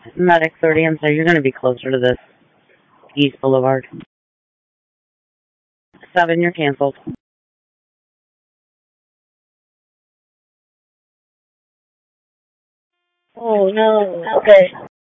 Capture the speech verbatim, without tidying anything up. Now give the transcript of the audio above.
Medic thirty, I'm sorry, you're going to be closer to this East Boulevard. Seven, you're canceled. Oh, no. Okay.